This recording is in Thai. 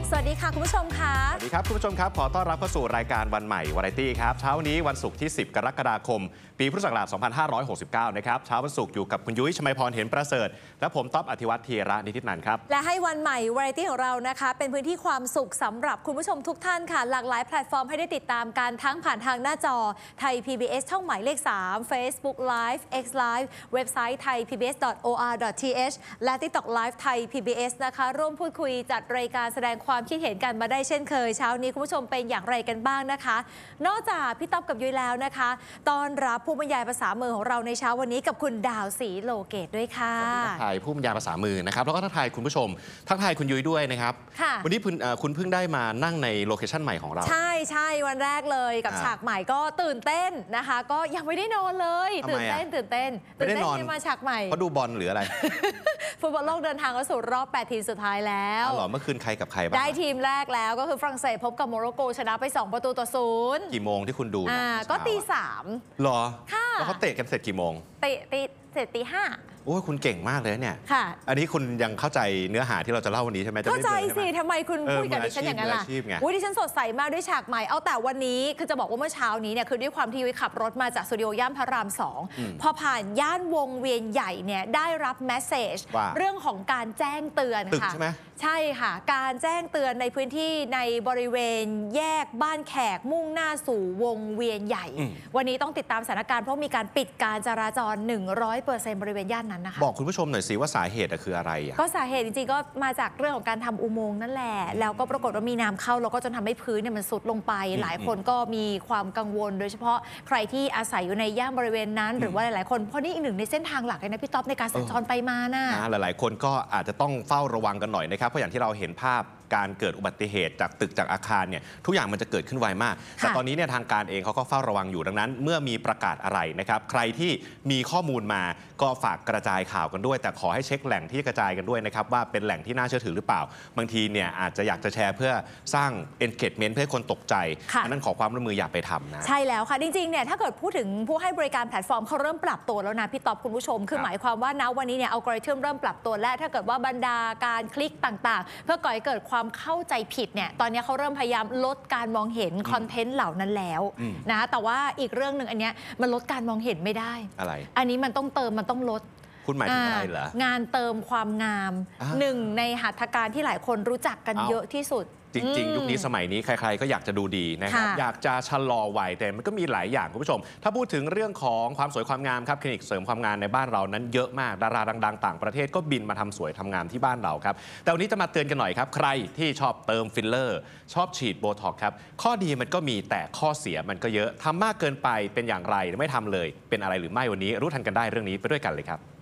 สวัสดีค่ะคุณผู้ชมค่ะสวัสดีครับคุณผู้ชมครับขอต้อนรับเข้าสู่รายการวันใหม่วาไรตี้ครับเช้านี้วันศุกร์ที่10กรกฎาคมปีพุทธศักราช2569นะครับเช้าวันศุกร์อยู่กับคุณยุ้ยชมัยพรเห็นประเสริฐและผมต๊อบอธิวัฒน์ธีระนิตินันท์ครับและให้วันใหม่วาไรตี้ของเรานะคะเป็นพื้นที่ความสุขสำหรับคุณผู้ชมทุกท่านค่ะหลากหลายแพลตฟอร์มให้ได้ติดตามกันทั้งผ่านทางหน้าจอไทย PBS ช่องหมายเลข3 Facebook Live X Live เว็บไซต์ thaipbs.or.th และ TikTok Live ไทย PBS นะคะร่วมพูดคุยจัดรายการแสดงความคิดเห็นกันมาได้เช่นเคยเช้านี้คุณผู้ชมเป็นอย่างไรกันบ้างนะคะนอกจากพี่ต๊อบกับยุ้ยแล้วนะคะต้อนรับผู้บรรยายภาษามือของเราในเช้าวันนี้กับคุณดาวศรีโลเกตด้วยค่ะทักทายผู้บรรยายภาษามือนะครับแล้วก็ทักทายคุณผู้ชมทักทายคุณยุ้ยด้วยนะครับวันนี้คุณเพิ่งได้มานั่งในโลเคชั่นใหม่ของเราใช่วันแรกเลยกับฉากใหม่ก็ตื่นเต้นนะคะก็ยังไม่ได้นอนเลยตื่นเต้นไม่ได้นอนมาฉากใหม่เพราะดูบอลหรืออะไรฟุตบอลโลกเดินทางเข้าสู่รอบ8 ทีมสุดท้ายแล้วเหรอเมื่อคืนใครกับใครบ้างได้ทีมแรกแล้วก็คือฝรั่งเศสพบกับโมร็อกโกชนะไป2-0 กี่โมงที่คุณดูก็3:00 หรอแล้วเขาเตะกันเสร็จกี่โมงเสร็จ5:00 โอ้ยคุณเก่งมากเลยเนี่ยอันนี้คุณยังเข้าใจเนื้อหาที่เราจะเล่าวันนี้ใช่ไหมเข้าใจสิทำไมคุณพูดกับดิฉันอย่างนั้นล่ะดิฉันสดใสมากด้วยฉากใหม่เอาแต่วันนี้คือจะบอกว่าเมื่อเช้านี้เนี่ยคือด้วยความที่วิขับรถมาจากสตูดิโอย่านพระราม2พอผ่านย่านวงเวียนใหญ่เนี่ยได้รับแมสเซจเรื่องของการแจ้งเตือนค่ะใช่ค่ะการแจ้งเตือนในพื้นที่ในบริเวณแยกบ้านแขกมุ่งหน้าสู่วงเวียนใหญ่วันนี้ต้องติดตามสถานการณ์เพราะมีการปิดการจราจร 100% บริเวณย่านนั้นนะคะบอกคุณผู้ชมหน่อยสิว่าสาเหตุคืออะไรก็สาเหตุจริงๆก็มาจากเรื่องของการทำอุโมงค์นั่นแหละแล้วก็ปรากฏว่ามีน้ำเข้าแล้วก็จนทำให้พื้นเนี่ยมันสุดลงไปหลายคนก็มีความกังวลโดยเฉพาะใครที่อาศัยอยู่ในย่านบริเวณนั้นหรือว่าหลายๆคนเพราะนี่อีกหนึ่งในเส้นทางหลักเลยนะพี่ต๊อบในการสัญจรไปมานะหลายๆคนก็อาจจะต้องเฝ้าระวังกันหน่อยนะครับเพราะอย่างที่เราเห็นภาพการเกิดอุบัติเหตุจากตึกจากอาคารเนี่ยทุกอย่างมันจะเกิดขึ้นไวมากแต่ตอนนี้เนี่ยทางการเองเขาก็เฝ้าระวังอยู่ดังนั้นเมื่อมีประกาศอะไรนะครับใครที่มีข้อมูลมาก็ฝากกระจายข่าวกันด้วยแต่ขอให้เช็คแหล่งที่กระจายกันด้วยนะครับว่าเป็นแหล่งที่น่าเชื่อถือหรือเปล่าบางทีเนี่ยอาจจะอยากจะแชร์เพื่อสร้าง engagement เพื่อให้คนตกใจอันนั้นขอความร่วมมืออย่าไปทำนะใช่แล้วค่ะจริงๆเนี่ยถ้าเกิดพูดถึงผู้ให้บริการแพลตฟอร์มเขาเริ่มปรับตัวแล้วนะพี่ต๊อบคุณผู้ชมคือหมายความว่าณวันนี้เนี่ยอัลกอริทึมเริ่มปรับตัวและถ้าเกิดว่าบรรดาการคลิกต่างๆเพื่อก่อให้เกิดความเข้าใจผิดเนี่ยตอนนี้เขาเริ่มพยายามลดการมองเห็นคอนเทนต์เหล่านั้นแล้วนะแต่ว่าอีกเรื่องหนึ่งอันนี้มันลดการมองเห็นไม่ได้อะไรอันนี้มันต้องเติมมันต้องลดคุณหมายถึงอะไรเหรองานเติมความงามหนึ่งในหัตถการที่หลายคนรู้จักกันเยอะที่สุดจริงๆยุคนี้สมัยนี้ใครๆก็อยากจะดูดีนะครับอยากจะชะลอวัยแต่มันก็มีหลายอย่างคุณผู้ชมถ้าพูดถึงเรื่องของความสวยความงามครับคลินิกเสริมความงามในบ้านเรานั้นเยอะมากดาราดังๆต่างประเทศก็บินมาทำสวยทำงามที่บ้านเราครับแต่วันนี้จะมาเตือนกันหน่อยครับใครที่ชอบเติมฟิลเลอร์ชอบฉีดโบท็อกซ์ครับข้อดีมันก็มีแต่ข้อเสียมันก็เยอะทำมากเกินไปเป็นอย่างไรไม่ทำเลยเป็นอะไรหรือไม่วันนี้รู้ทันกันได้เรื่องนี้ไปด้วยกันเลยครับ